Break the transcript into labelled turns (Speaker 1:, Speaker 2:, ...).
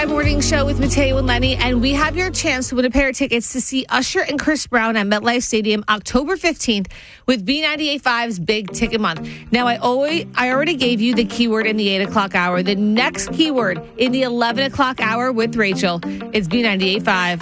Speaker 1: 5 Morning Show with Mateo and Lenny, and we have your chance to win a pair of tickets to see Usher and Chris Brown at MetLife Stadium October 15th with B98.5's Big Ticket Month. Now, I already gave you the keyword in the 8 o'clock hour. The next keyword in the 11 o'clock hour with Rachel is B98.5.